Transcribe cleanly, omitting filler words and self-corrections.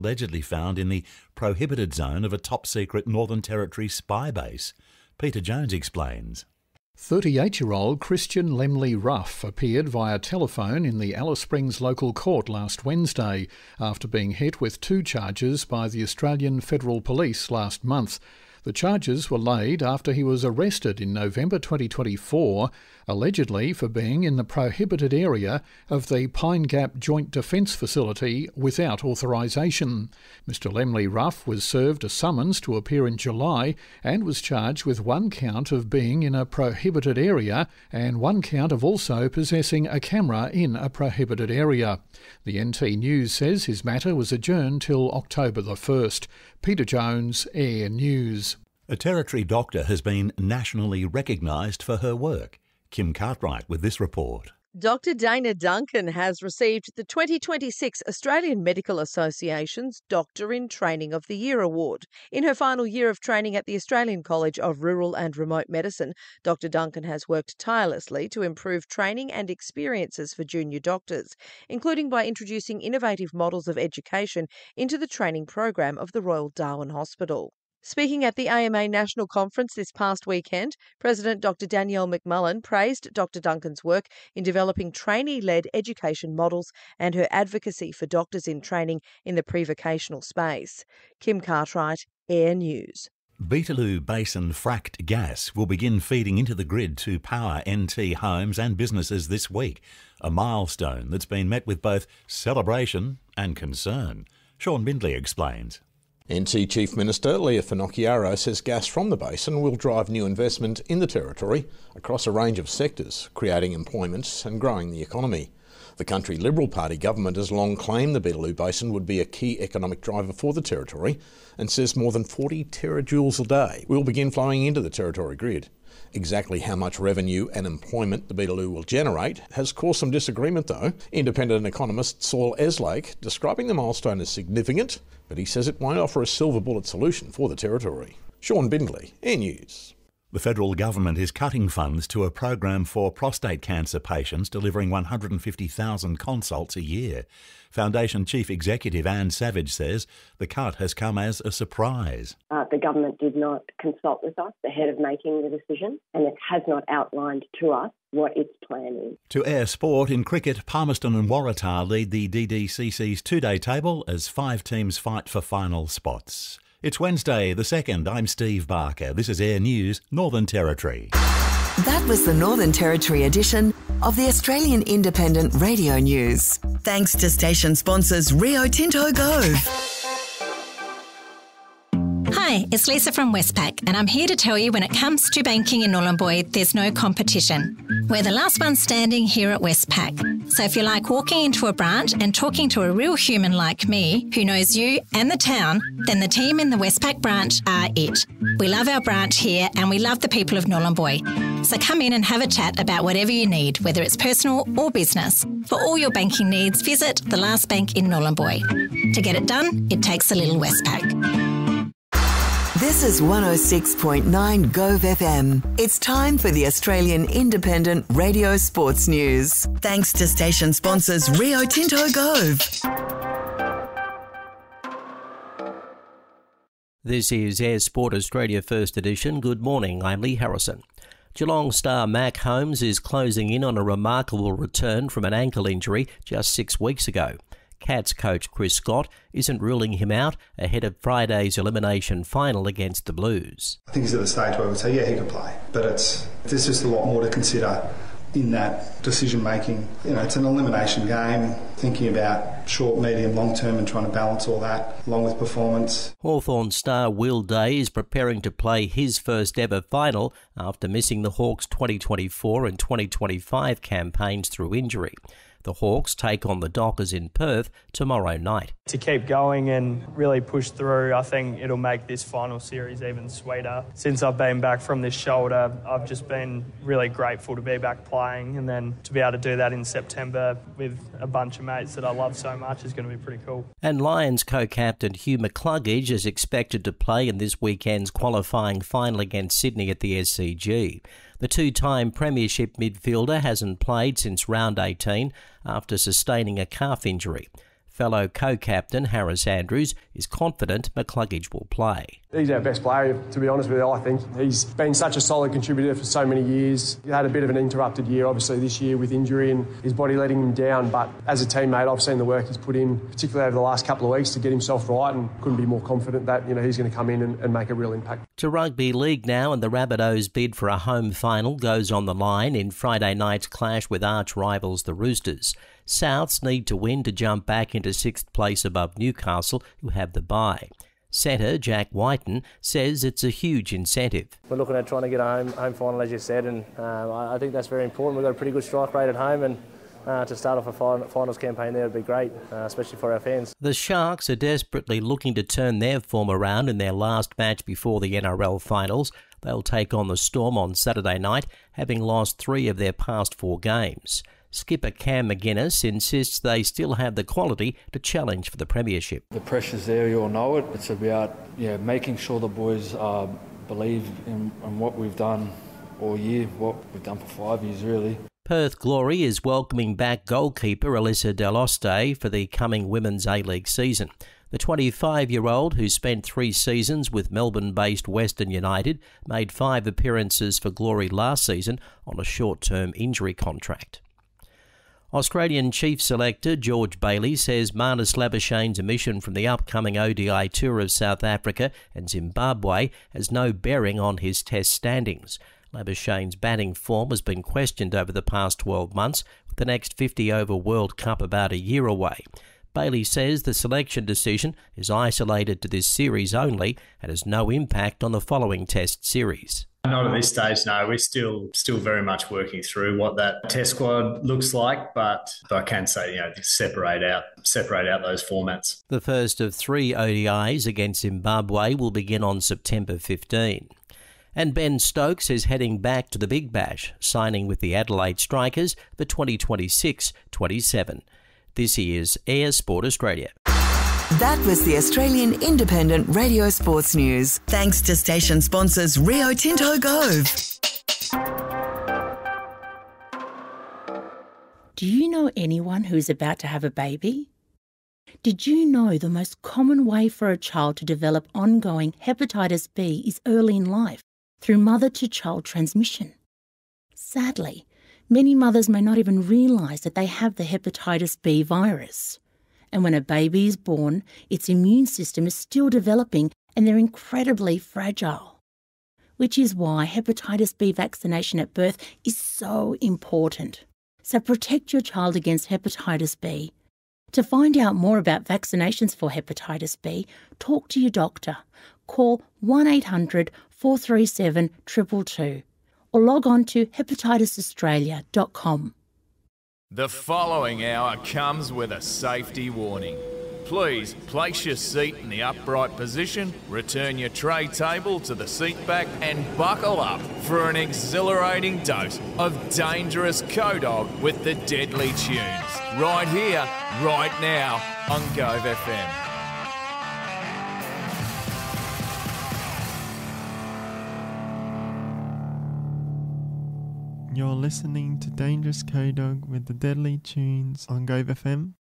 allegedly found in the prohibited zone of a top-secret Northern Territory spy base. Peter Jones explains. 38-year-old Christian Lemley Ruff appeared via telephone in the Alice Springs local court last Wednesday after being hit with 2 charges by the Australian Federal Police last month. The charges were laid after he was arrested in November 2024, allegedly for being in the prohibited area of the Pine Gap Joint Defence Facility without authorisation. Mr Lemley Ruff was served a summons to appear in July and was charged with 1 count of being in a prohibited area and 1 count of also possessing a camera in a prohibited area. The NT News says his matter was adjourned till October the 1st. Peter Jones, Air News. A Territory doctor has been nationally recognised for her work. Kim Cartwright with this report. Dr Dana Duncan has received the 2026 Australian Medical Association's Doctor in Training of the Year award. In her final year of training at the Australian College of Rural and Remote Medicine, Dr Duncan has worked tirelessly to improve training and experiences for junior doctors, including by introducing innovative models of education into the training program of the Royal Darwin Hospital. Speaking at the AMA National Conference this past weekend, President Dr Danielle McMullen praised Dr Duncan's work in developing trainee-led education models and her advocacy for doctors in training in the pre-vocational space. Kim Cartwright, Air News. Beetaloo Basin fracked gas will begin feeding into the grid to power NT homes and businesses this week, a milestone that's been met with both celebration and concern. Sean Bindley explains. NT Chief Minister Leah Finocchiaro says gas from the basin will drive new investment in the Territory across a range of sectors, creating employment and growing the economy. The country Liberal Party government has long claimed the Beetaloo Basin would be a key economic driver for the Territory and says more than 40 terajoules a day will begin flowing into the Territory grid. Exactly how much revenue and employment the Beetaloo will generate has caused some disagreement though. Independent economist Saul Eslake describing the milestone as significant, but he says it won't offer a silver bullet solution for the Territory. Sean Bindley, Air News. The federal government is cutting funds to a program for prostate cancer patients, delivering 150,000 consults a year. Foundation Chief Executive Anne Savage says the cut has come as a surprise. The government did not consult with us ahead of making the decision, and it has not outlined to us what its plan is. To Air Sport, in cricket, Palmerston and Waratah lead the DDCC's 2-day table as 5 teams fight for final spots. It's Wednesday the 2nd. I'm Steve Barker. This is Air News, Northern Territory. That was the Northern Territory edition of the Australian Independent Radio News. Thanks to station sponsors Rio Tinto Gove. Hi, it's Lisa from Westpac, and I'm here to tell you when it comes to banking in Nhulunbuy, there's no competition. We're the last one standing here at Westpac. So if you like walking into a branch and talking to a real human like me who knows you and the town, then the team in the Westpac branch are it. We love our branch here and we love the people of Nhulunbuy. So come in and have a chat about whatever you need, whether it's personal or business. For all your banking needs, visit the last bank in Nhulunbuy. To get it done, it takes a little Westpac. This is 106.9 Gove FM. It's time for the Australian Independent Radio Sports News. Thanks to station sponsors Rio Tinto Gove. This is Air Sport Australia First Edition. Good morning, I'm Lee Harrison. Geelong star Mac Holmes is closing in on a remarkable return from an ankle injury just 6 weeks ago. Cats coach Chris Scott isn't ruling him out ahead of Friday's elimination final against the Blues. I think he's at the stage where we say, yeah, he can play. But there's just a lot more to consider in that decision making. You know, it's an elimination game, thinking about short, medium, long term and trying to balance all that along with performance. Hawthorn star Will Day is preparing to play his first ever final after missing the Hawks' 2024 and 2025 campaigns through injury. The Hawks take on the Dockers in Perth tomorrow night. To keep going and really push through, I think it'll make this final series even sweeter. Since I've been back from this shoulder, I've just been really grateful to be back playing, and then to be able to do that in September with a bunch of mates that I love so much is going to be pretty cool. And Lions co-captain Hugh McCluggage is expected to play in this weekend's qualifying final against Sydney at the SCG. The two-time premiership midfielder hasn't played since round 18 after sustaining a calf injury. fellow co-captain Harris Andrews is confident McCluggage will play. He's our best player, to be honest with you, I think. He's been such a solid contributor for so many years. He had a bit of an interrupted year, obviously, this year with injury and his body letting him down. But as a teammate, I've seen the work he's put in, particularly over the last couple of weeks, to get himself right, and couldn't be more confident that he's going to come in and make a real impact. To rugby league now, and the Rabbitohs' bid for a home final goes on the line in Friday night's clash with arch rivals the Roosters. Souths need to win to jump back into 6th place above Newcastle, who have the bye. Centre Jack Whiten says it's a huge incentive. We're looking at trying to get a home final, as you said, and I think that's very important. We've got a pretty good strike rate at home, and to start off a finals campaign there would be great, especially for our fans. The Sharks are desperately looking to turn their form around in their last match before the NRL finals. They'll take on the Storm on Saturday night, having lost 3 of their past 4 games. Skipper Cam McGuinness insists they still have the quality to challenge for the premiership. The pressure's there, you all know it. It's about making sure the boys believe in what we've done all year, what we've done for 5 years really. Perth Glory is welcoming back goalkeeper Alyssa Deloste for the coming Women's A-League season. The 25-year-old, who spent 3 seasons with Melbourne-based Western United, made 5 appearances for Glory last season on a short-term injury contract. Australian chief selector George Bailey says Marnus Labuschagne's omission from the upcoming ODI tour of South Africa and Zimbabwe has no bearing on his Test standings. Labuschagne's batting form has been questioned over the past 12 months, with the next 50-over World Cup about a year away. Bailey says the selection decision is isolated to this series only and has no impact on the following Test series. Not at this stage, no. We're still very much working through what that Test squad looks like, but I can say, separate out those formats. The first of 3 ODIs against Zimbabwe will begin on September 15. And Ben Stokes is heading back to the Big Bash, signing with the Adelaide Strikers for 2026-27. This is Air Sport Australia. That was the Australian Independent Radio Sports News. Thanks to station sponsors Rio Tinto Gove. Do you know anyone who's about to have a baby? Did you know the most common way for a child to develop ongoing hepatitis B is early in life, through mother-to-child transmission? Sadly, many mothers may not even realise that they have the hepatitis B virus. And when a baby is born, its immune system is still developing and they're incredibly fragile. Which is why hepatitis B vaccination at birth is so important. So protect your child against hepatitis B. To find out more about vaccinations for hepatitis B, talk to your doctor. Call 1-800-437-222 or log on to hepatitisaustralia.com. The following hour comes with a safety warning. Please place your seat in the upright position, return your tray table to the seat back and buckle up for an exhilarating dose of dangerous co-dog with the deadly tunes. Right here, right now on Gove FM. You're listening to Dangerous Co-Dog with the Deadly Tunes on Gove FM.